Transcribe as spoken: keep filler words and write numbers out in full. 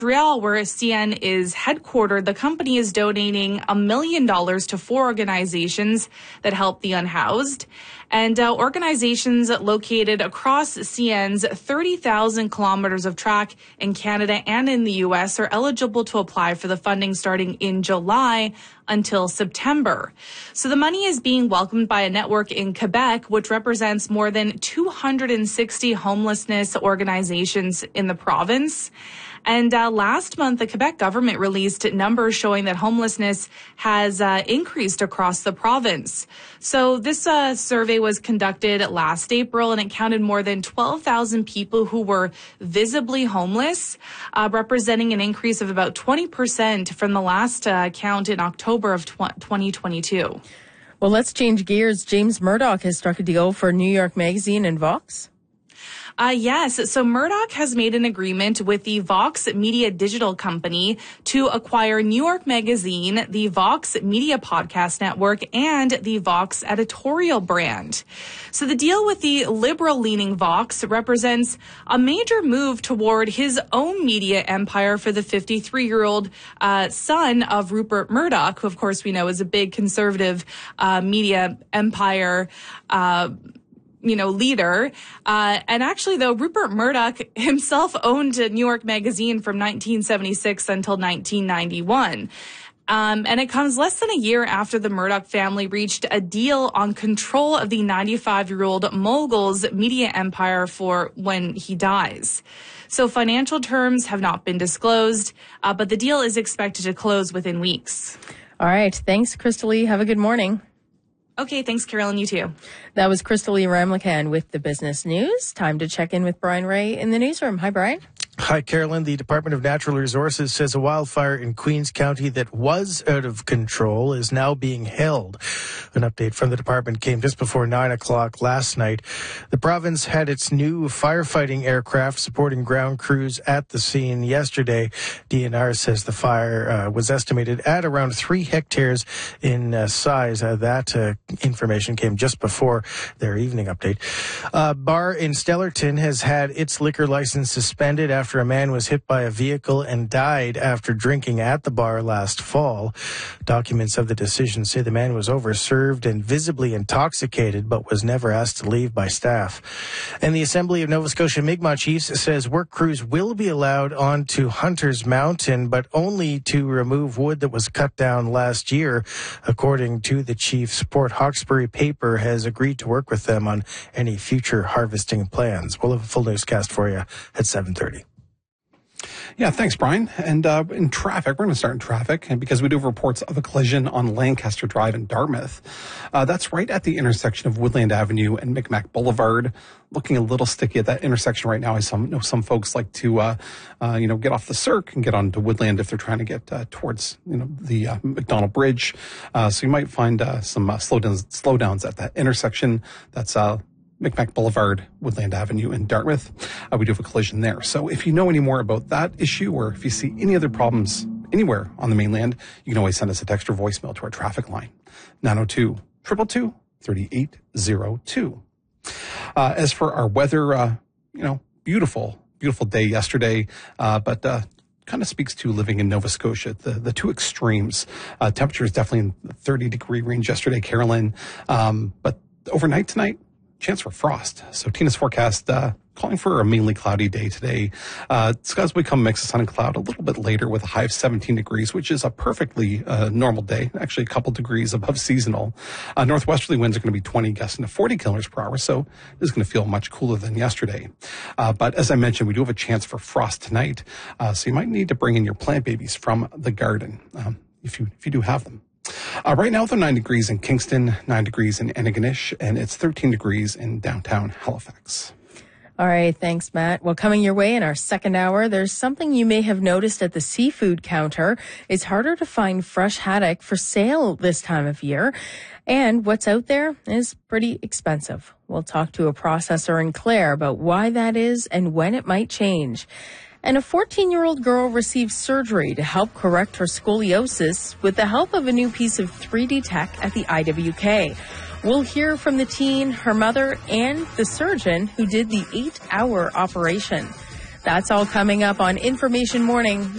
Montreal, where C N is headquartered, the company is donating a million dollars to four organizations that help the unhoused. And uh, organizations located across C N's thirty thousand kilometers of track in Canada and in the U S are eligible to apply for the funding starting in July until September. So the money is being welcomed by a network in Quebec, which represents more than two hundred sixty homelessness organizations in the province. And uh, last month, the Quebec government released numbers showing that homelessness has uh, increased across the province. So this uh, survey was conducted last April, and it counted more than twelve thousand people who were visibly homeless, uh, representing an increase of about twenty percent from the last uh, count in October of twenty twenty-two. Well, let's change gears. James Murdoch has struck a deal for New York Magazine and Vox. Uh, yes. So Murdoch has made an agreement with the Vox Media Digital Company to acquire New York Magazine, the Vox Media Podcast Network, and the Vox editorial brand. So the deal with the liberal-leaning Vox represents a major move toward his own media empire for the fifty-three-year-old uh, son of Rupert Murdoch, who, of course, we know is a big conservative uh, media empire uh you know, leader. Uh, and actually, though, Rupert Murdoch himself owned New York Magazine from nineteen seventy-six until nineteen ninety-one. Um, and it comes less than a year after the Murdoch family reached a deal on control of the ninety-five-year-old mogul's media empire for when he dies. So financial terms have not been disclosed, uh, but the deal is expected to close within weeks. All right. Thanks, Crystal Lee. Have a good morning. Okay, thanks, Carolyn. You too. That was Crystal Lee Ramlakan with the business news. Time to check in with Brian Ray in the newsroom. Hi, Brian. Hi, Carolyn. The Department of Natural Resources says a wildfire in Queens County that was out of control is now being held. An update from the department came just before nine o'clock last night. The province had its new firefighting aircraft supporting ground crews at the scene yesterday. D N R says the fire uh, was estimated at around three hectares in uh, size. Uh, that uh, information came just before their evening update. A bar in Stellarton has had its liquor license suspended after a man was hit by a vehicle and died after drinking at the bar last fall. Documents of the decision say the man was overserved and visibly intoxicated, but was never asked to leave by staff. And the Assembly of Nova Scotia Mi'kmaq Chiefs says work crews will be allowed onto Hunter's Mountain, but only to remove wood that was cut down last year. According to the chiefs, Port Hawkesbury Paper has agreed to work with them on any future harvesting plans. We'll have a full newscast for you at seven thirty. Yeah, thanks, Brian. And uh, in traffic, we're going to start in traffic, and because we do have reports of a collision on Lancaster Drive in Dartmouth. Uh, that's right at the intersection of Woodland Avenue and Micmac Boulevard. Looking a little sticky at that intersection right now. I some, know some folks like to, uh, uh, you know, get off the Cirque and get onto Woodland if they're trying to get uh, towards, you know, the uh, McDonald Bridge. Uh, so you might find uh, some uh, slowdowns, slowdowns at that intersection. That's uh, Micmac Boulevard, Woodland Avenue in Dartmouth. Uh, we do have a collision there. So if you know any more about that issue, or if you see any other problems anywhere on the mainland, you can always send us a text or voicemail to our traffic line, nine oh two, two two two, three eight zero two. Uh, as for our weather, uh, you know, beautiful, beautiful day yesterday, uh, but uh, kind of speaks to living in Nova Scotia, the, the two extremes. Uh, temperature is definitely in the thirty degree range yesterday, Carolyn, um, but overnight tonight, chance for frost. So Tina's forecast uh, calling for a mainly cloudy day today. Uh, skies will become a mix of sun and cloud a little bit later with a high of seventeen degrees, which is a perfectly uh, normal day, actually a couple degrees above seasonal. Uh, northwesterly winds are going to be twenty, gusting to forty kilometers per hour, so it is going to feel much cooler than yesterday. Uh, but as I mentioned, we do have a chance for frost tonight, uh, so you might need to bring in your plant babies from the garden um, if you if you do have them. Uh, right now, they're nine degrees in Kingston, nine degrees in Antigonish, and it's thirteen degrees in downtown Halifax. All right. Thanks, Matt. Well, coming your way in our second hour, there's something you may have noticed at the seafood counter. It's harder to find fresh haddock for sale this time of year. And what's out there is pretty expensive. We'll talk to a processor in Clare about why that is and when it might change. And a fourteen-year-old girl received surgery to help correct her scoliosis with the help of a new piece of three D tech at the I W K. We'll hear from the teen, her mother, and the surgeon who did the eight-hour operation. That's all coming up on Information Morning